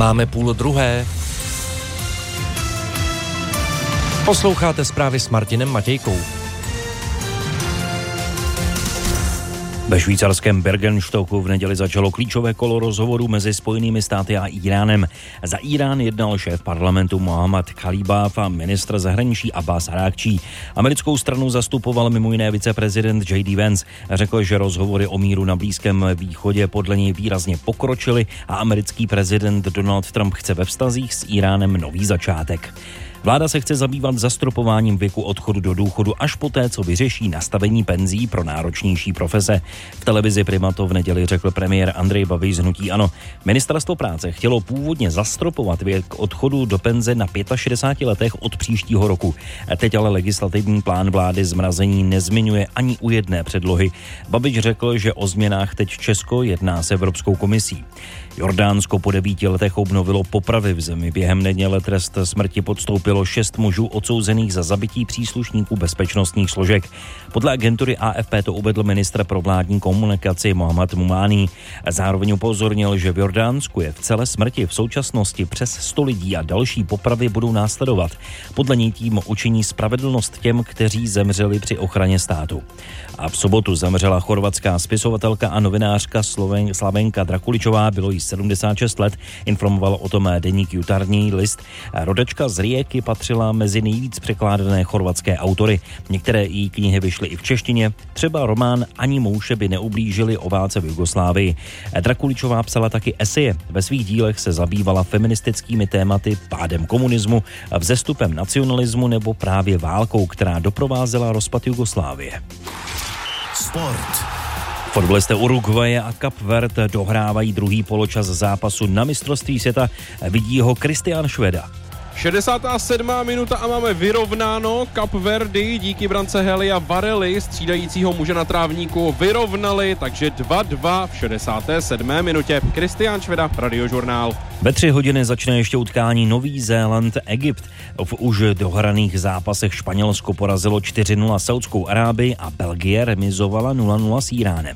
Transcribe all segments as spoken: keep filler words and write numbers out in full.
Máme půl druhé. Posloucháte zprávy s Martinem Matějkou. Ve švýcarském Bergenstocku v neděli začalo klíčové kolo rozhovorů mezi Spojenými státy a Íránem. Za Írán jednal šéf parlamentu Mohammad Khalibaf a ministr zahraničí Abbas Arákčí. Americkou stranu zastupoval mimo jiné viceprezident J D Vance. Řekl, že rozhovory o míru na Blízkém východě podle něj výrazně pokročily a americký prezident Donald Trump chce ve vztazích s Íránem nový začátek. Vláda se chce zabývat zastropováním věku odchodu do důchodu až poté, co vyřeší nastavení penzí pro náročnější profese. V televizi Prima to v neděli řekl premiér Andrej Babiš z hnutí ANO. Ministerstvo práce chtělo původně zastropovat věk odchodu do penze na šedesáti pěti letech od příštího roku. Teď ale legislativní plán vlády zmrazení nezmiňuje ani u jedné předlohy. Babiš řekl, že o změnách teď Česko jedná s Evropskou komisí. Jordánsko po devíti letech obnovilo popravy v zemi. Během neděle trest smrti podstoupilo šest mužů odsouzených za zabití příslušníků bezpečnostních složek. Podle agentury A F P to uvedl ministr pro vládní komunikaci Mohammad Mumani. Zároveň upozornil, že v Jordánsku je v celé smrti v současnosti přes sto lidí a další popravy budou následovat. Podle něj tím učiní spravedlnost těm, kteří zemřeli při ochraně státu. A v sobotu zemřela chorvatská spisovatelka a novinářka Sloven, Slavenka Drakuličová, bylo jí sedmdesát šest let, informoval o tom deník Jutarnji list. Rodačka z Rijeky patřila mezi nejvíc překládané chorvatské autory. Některé její knihy vyšly i v češtině, třeba román Ani mouše by neublížili o válce v Jugoslávii. Drakuličová psala taky eseje. Ve svých dílech se zabývala feministickými tématy, pádem komunismu, vzestupem nacionalismu nebo právě válkou, která doprovázela rozpad Jugoslávie. Sport. Fotbalisté Uruguaye a Kap Verde dohrávají druhý poločas zápasu na mistrovství světa. Vidí ho Kristián Šveda. šedesátá sedmá minuta a máme vyrovnáno. Kap Verdi díky brance Helia Varely, střídajícího muže na trávníku, vyrovnali, takže dva dva v šedesáté sedmé minutě. Kristián Šveda, Radiožurnál. Ve tři hodiny začne ještě utkání Nový Zéland Egypt. V už dohraných zápasech Španělsko porazilo čtyři nula Saudskou Arábii a Belgie remizovala nula nula s Íránem.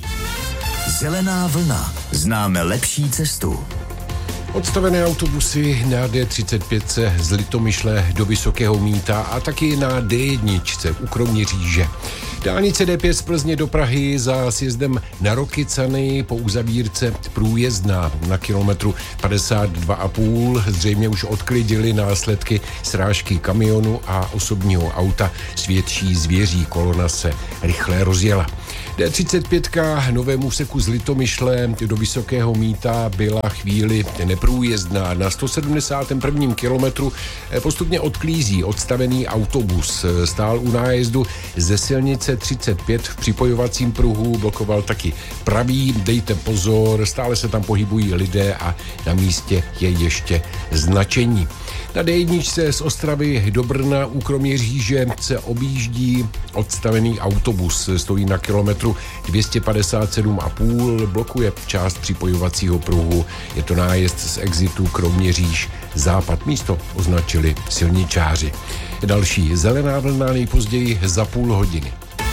Zelená vlna. Známe lepší cestu. Odstavené autobusy na D třicet pět z Litomyšle do Vysokého Mýta a taky na D jedna u Kroměříže. Dálnice D pět z Plzně do Prahy za sjezdem na Rokycany po uzavírce průjezdná na kilometru padesát dva a půl. Zřejmě už odklidili následky srážky kamionu a osobního auta s větší zvěří. Kolona se rychle rozjela. D třicet pět novému úseku z Litomyšle do Vysokého Mýta byla chvíli neprůjezdná. Na sto sedmdesátém prvním kilometru postupně odklízí odstavený autobus. Stál u nájezdu ze silnice třicet pět v připojovacím pruhu, blokoval taky pravý. Dejte pozor, stále se tam pohybují lidé a na místě je ještě značení. Na D jedna z Ostravy do Brna u Kroměříže se objíždí odstavený autobus. Stojí na kilometru dvě stě padesát sedm a půl, blokuje část připojovacího pruhu. Je to nájezd z exitu Kroměříž západ. Místo označili silničáři. Další zelená vlna nejpozději za půl hodiny.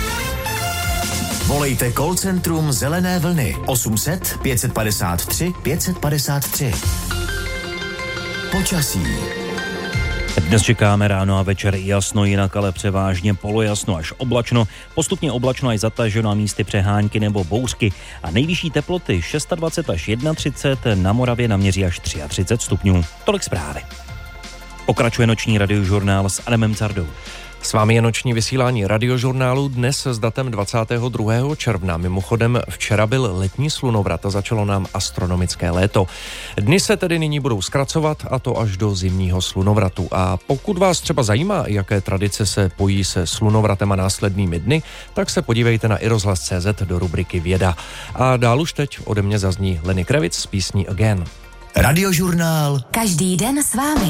Volejte call centrum Zelené vlny osm set pět padesát tři pět padesát tři. Počasí. Dnes čekáme ráno a večer jasno, jinak ale převážně polojasno až oblačno, postupně oblačno až zataženo na místy přehánky nebo bouřky a nejvyšší teploty dvacet šest až třicet jedna, na Moravě naměří až třicet tři stupňů. Tolik zprávy. Pokračuje noční radiožurnál s Adamem Cardou. S vámi je noční vysílání radiožurnálu dnes s datem dvacátého druhého června. Mimochodem včera byl letní slunovrat a začalo nám astronomické léto. Dny se tedy nyní budou zkracovat a to až do zimního slunovratu. A pokud vás třeba zajímá, jaké tradice se pojí se slunovratem a následnými dny, tak se podívejte na iRozhlas tečka cé zet do rubriky Věda. A dál už teď ode mě zazní Lenny Kravitz s písní Again. Radiožurnál. Každý den s vámi.